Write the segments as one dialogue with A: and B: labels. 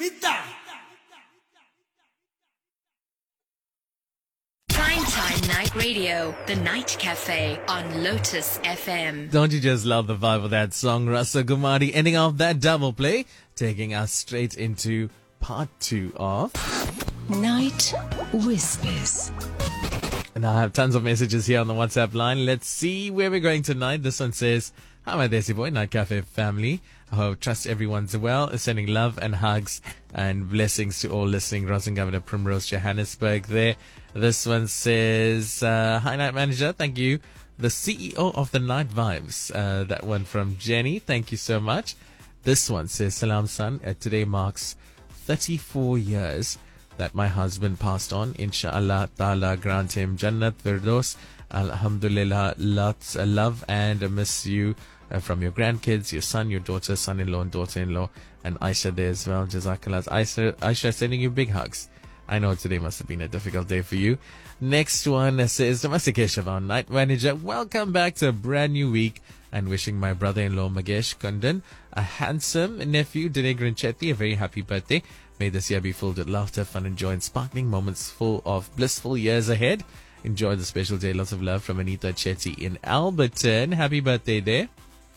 A: Primetime Night Radio, The Night Cafe on Lotus FM.
B: Don't you just love the vibe of that song, Rasa Kumari, ending off that double play, taking us straight into part 2 of
A: Night Whispers.
B: And I have tons of messages here on the WhatsApp line. Let's see where we're going tonight. This one says, "Hi, my Desi Boy, Night Cafe family. I hope, trust everyone's well. Sending love and hugs and blessings to all listening. Governor Primrose, Johannesburg there." This one says, "Hi, Night Manager. Thank you. The CEO of the Night Vibes." That one from Jenny. Thank you so much. This one says, "Salam, son. Today marks 34 years that my husband passed on. Inshallah Ta'ala grant him Jannat Firdaus. Alhamdulillah, lots of love and miss you from your grandkids, your son, your daughter, son-in-law and daughter-in-law, and Aisha there as well. Jazakallah. Aisha sending you big hugs. I know today must have been a difficult day for you." Next one says, "Namaste Keshav, Night Manager. Welcome back to a brand new week and wishing my brother-in-law Magesh Kundan, a handsome nephew Dinegran Chetty, a very happy birthday. May this year be filled with laughter, fun and joy and sparkling moments full of blissful years ahead. Enjoy the special day. Lots of love from Anita Chetty in Alberton." Happy birthday there.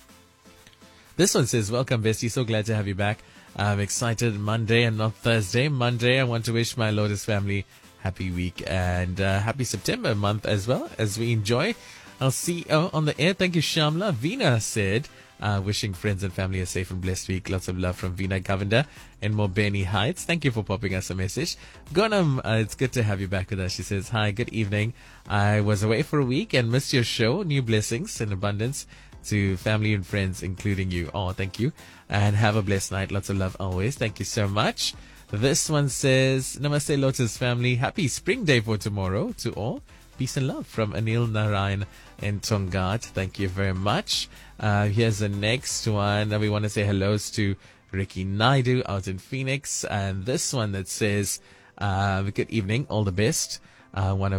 B: This one says, "Welcome, Bestie. So glad to have you back. I'm excited. Monday and not Thursday. Monday, I want to wish my Lotus family happy week and happy September month as well as we enjoy. I'll see you on the air. Thank you, Shamla." Veena said, wishing friends and family a safe and blessed week. Lots of love from Veena Govender in Mobeni Heights. Thank you for popping us a message. Gonam, it's good to have you back with us. She says, "Hi, good evening. I was away for a week and missed your show. New blessings in abundance to family and friends, including you." Oh, thank you. And have a blessed night. Lots of love always. Thank you so much. This one says, "Namaste Lotus family. Happy spring day for tomorrow to all. Peace and love from Anil Narayan in Tongat." Thank you very much. Here's the next one. We want to say hellos to Ricky Naidu out in Phoenix. And this one that says, "Good evening. All the best. Want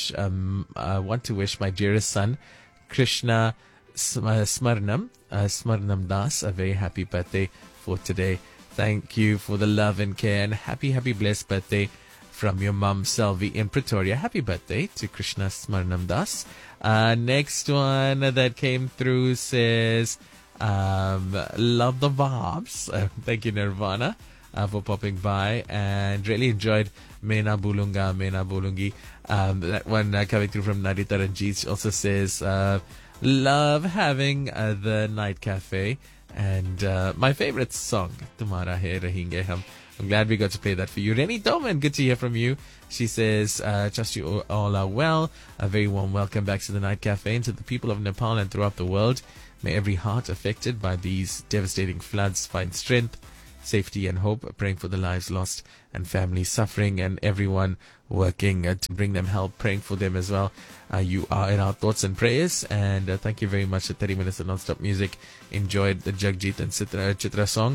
B: to wish my dearest son, Krishna Smarnam Das, a very happy birthday for today. Thank you for the love and care and happy blessed birthday from your mum Selvi in Pretoria." Happy birthday to Krishna Smarnam Das. Next one that came through says, "Love the vibes." Thank you, Nirvana, for popping by and really enjoyed Mena Bulungi. That one coming through from Narita Ranjit also says, "Love having the Night Cafe and my favorite song, Tumhara Hai Rahenge Hum." I'm glad we got to play that for you. Rennie Doman, good to hear from you. She says, "Trust you all are well. A very warm welcome back to the Night Cafe and to the people of Nepal and throughout the world. May every heart affected by these devastating floods find strength, safety and hope. Praying for the lives lost and families suffering and everyone working to bring them help. Praying for them as well. You are in our thoughts and prayers." And thank you very much for 30 minutes of non-stop music. Enjoyed the Jagjit and Chitra song.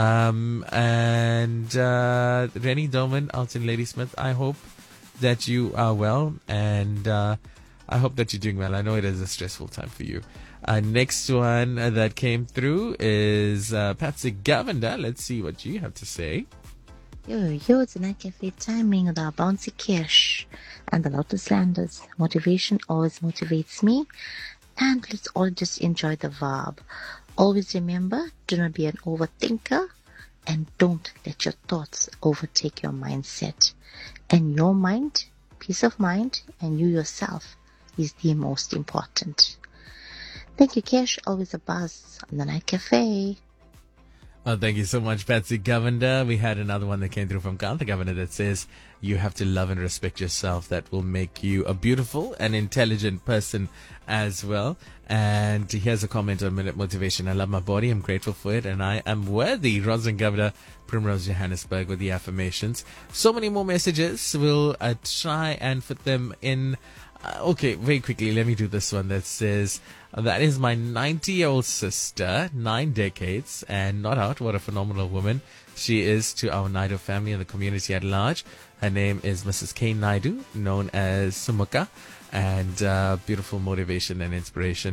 B: Rennie Doman out in Ladysmith, I hope that you are well and I hope that you're doing well. I know it is a stressful time for you. Next one that came through is Patsy Govender. Let's see what you have to say.
C: Yo, it's a Night Cafe timing with our Bouncy Cash and the Lotus Landers. Motivation always motivates me. And let's all just enjoy the vibe. Always remember, do not be an overthinker and don't let your thoughts overtake your mindset. And your mind, peace of mind, and you yourself is the most important. Thank you, Cash. Always a buzz on the Night Cafe.
B: Oh, thank you so much, Patsy Govender. We had another one that came through from Kanta Govender that says, "You have to love and respect yourself. That will make you a beautiful and intelligent person as well." And here's a comment on Minute Motivation. "I love my body. I'm grateful for it. And I am worthy." Rosalind Govender, Primrose, Johannesburg with the affirmations. So many more messages. We'll try and fit them in. Okay, very quickly, let me do this one that says, "That is my 90-year-old sister, 9 decades, and not out. What a phenomenal woman she is to our Naidu family and the community at large. Her name is Mrs. K. Naidu, known as Sumuka, and beautiful motivation and inspiration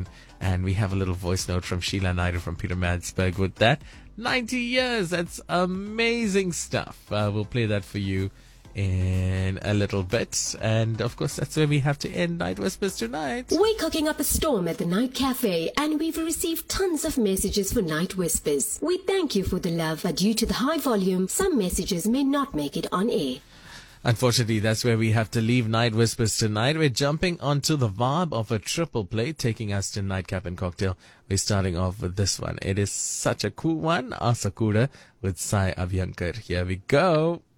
B: And we have a little voice note from Sheila Naidu from Peter Madsburg with that. 90 years. That's amazing stuff. We'll play that for you in a little bit. And of course, that's where we have to end Night Whispers tonight.
D: We're cooking up a storm at the Night Cafe, and we've received tons of messages for Night Whispers. We thank you for the love, but due to the high volume, some messages may not make it on air.
B: Unfortunately, that's where we have to leave Night Whispers tonight. We're jumping onto the vibe of a triple play, taking us to Nightcap and Cocktail. We're starting off with this one. It is such a cool one. Asakura with Sai Abhyankar. Here we go.